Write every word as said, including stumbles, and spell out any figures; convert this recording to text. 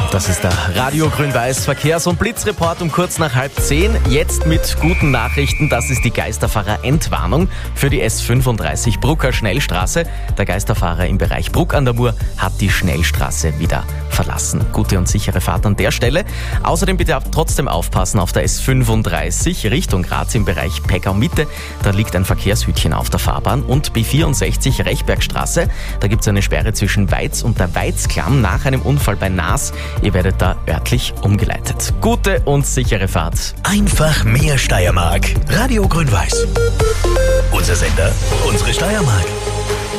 Das ist der Radio Grün-Weiß Verkehrs- und Blitzreport um kurz nach halb zehn. Jetzt mit guten Nachrichten. Das ist die Geisterfahrer-Entwarnung für die S fünfunddreißig Brucker Schnellstraße. Der Geisterfahrer im Bereich Bruck an der Mur hat die Schnellstraße wieder verlassen. Gute und sichere Fahrt an der Stelle. Außerdem bitte trotzdem aufpassen auf der S fünfunddreißig Richtung Graz im Bereich Peggau Mitte. Da liegt ein Verkehrshütchen auf der Fahrbahn. Und B vierundsechzig Rechbergstraße. Da gibt es eine Sperre zwischen Weiz und der Weizklamm nach einem Unfall bei Naas. Ihr werdet da örtlich umgeleitet. Gute und sichere Fahrt. Einfach mehr Steiermark. Radio Grün-Weiß. Unser Sender, unsere Steiermark.